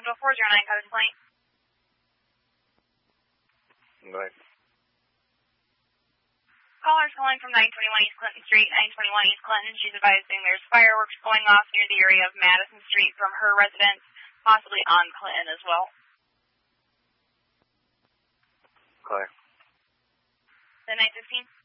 welcome to 409 Code Complaint. Right. Caller's calling from 921 East Clinton Street, 921 East Clinton. She's advising there's fireworks going off near the area of Madison Street from her residence, possibly on Clinton as well. Okay. The 915?